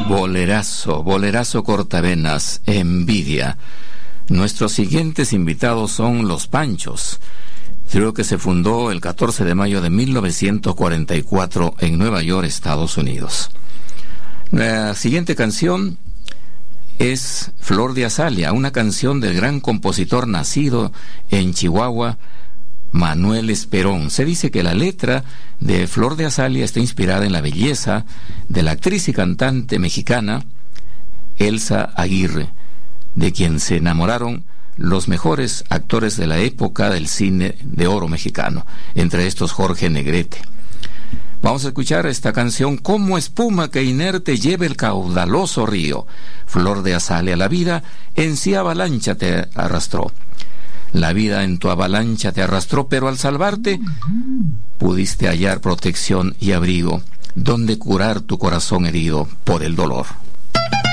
Bolerazo, bolerazo cortavenas, envidia. Nuestros siguientes invitados son Los Panchos, trío que se fundó el 14 de mayo de 1944 en Nueva York, Estados Unidos. La siguiente canción es Flor de Azalea, una canción del gran compositor nacido en Chihuahua, Manuel Esperón. Se dice que la letra de Flor de Azalea está inspirada en la belleza de la actriz y cantante mexicana Elsa Aguirre, de quien se enamoraron los mejores actores de la época del cine de oro mexicano, entre estos Jorge Negrete. Vamos a escuchar esta canción, Como espuma que inerte lleva el caudaloso río. Flor de Azalea, la vida en sí avalancha te arrastró. La vida en tu avalancha te arrastró, pero al salvarte pudiste hallar protección y abrigo, donde curar tu corazón herido por el dolor.